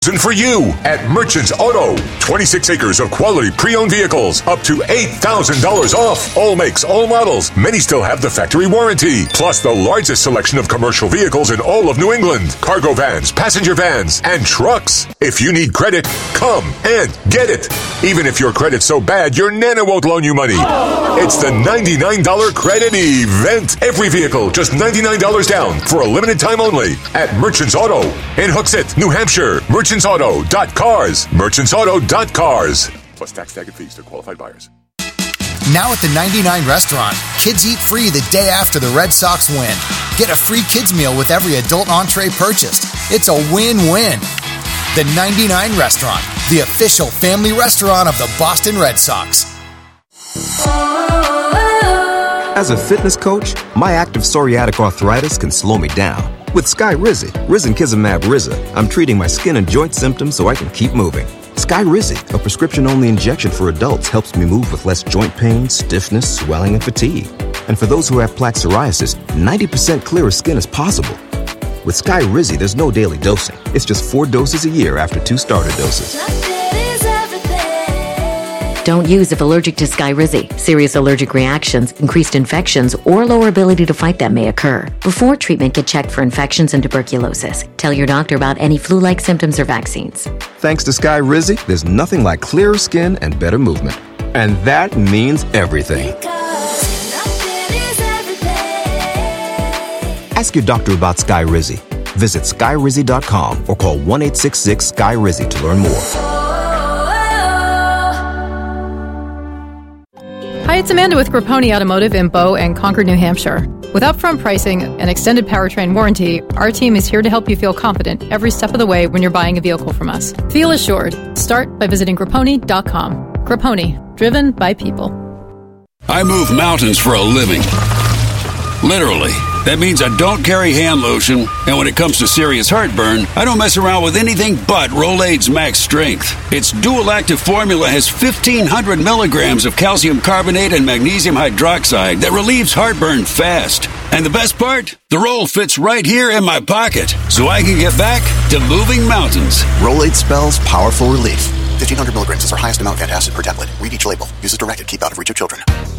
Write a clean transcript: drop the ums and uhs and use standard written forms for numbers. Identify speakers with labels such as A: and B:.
A: For you at Merchants Auto. 26 acres of quality pre-owned vehicles, up to $8,000 off. All makes, all models. Many still have the factory warranty. Plus the largest selection of commercial vehicles in all of New England. Cargo vans, passenger vans, and trucks. If you need credit, come and get it. Even if your credit's so bad, your Nana won't loan you money. It's the $99 credit event. Every vehicle, just $99 down for a limited time only at Merchants Auto in Hooksett, New Hampshire. Merchantsauto.cars. Merchantsauto.cars. Plus tax, tag, and fees to qualified buyers.
B: Now at the 99 Restaurant, kids eat free the day after the Red Sox win. Get a free kids meal with every adult entree purchased. It's a win-win. The 99 Restaurant, the official family restaurant of the Boston Red Sox.
C: As a fitness coach, my active psoriatic arthritis can slow me down. With Skyrizi, Risankizumab Riza, I'm treating my skin and joint symptoms so I can keep moving. Skyrizi, a prescription-only injection for adults, helps me move with less joint pain, stiffness, swelling, and fatigue. And for those who have plaque psoriasis, 90% clearer skin is possible. With Skyrizi, there's no daily dosing. It's just 4 doses a year after 2 starter doses.
D: Don't use if allergic to Skyrizi. Serious allergic reactions, increased infections, or lower ability to fight them may occur. Before treatment, get checked for infections and tuberculosis. Tell your doctor about any flu-like symptoms or vaccines.
C: Thanks to Skyrizi, there's nothing like clearer skin and better movement. And that means everything. Ask your doctor about Skyrizi. Visit Skyrizi.com or call 1-866-SKY-RIZI to learn more.
E: Hi, it's Amanda with Grapponi Automotive in Bow and Concord, New Hampshire. With upfront pricing and extended powertrain warranty, our team is here to help you feel confident every step of the way when you're buying a vehicle from us. Feel assured. Start by visiting Grapponi.com. Grapponi, driven by people.
F: I move mountains for a living. Literally. That means I don't carry hand lotion, and when it comes to serious heartburn, I don't mess around with anything but Rolaids Max Strength. Its dual-active formula has 1,500 milligrams of calcium carbonate and magnesium hydroxide that relieves heartburn fast. And the best part? The roll fits right here in my pocket, so I can get back to moving mountains.
G: Rolaids spells powerful relief. 1,500 milligrams is our highest amount of antacid per tablet. Read each label. Use as directed. Keep out of reach of children.